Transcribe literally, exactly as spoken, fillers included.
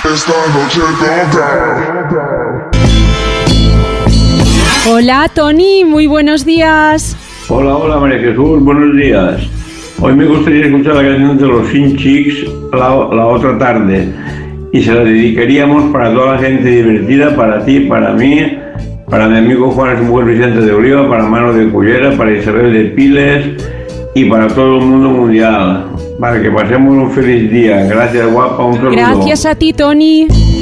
Esta noche toca. Hola, Tony, muy buenos días. Hola, hola, María Jesús, buenos días. Hoy me gustaría escuchar la canción de los Fin Chicks, la, la otra tarde, y se la dedicaríamos para toda la gente divertida, para ti, para mí, para mi amigo Juan Samuel Vicente de Oliva, para Mano de Cullera, para Isabel de Piles y para todo el mundo mundial. Para que pasemos un feliz día. Gracias, guapa, un saludo. Gracias a ti, Tony.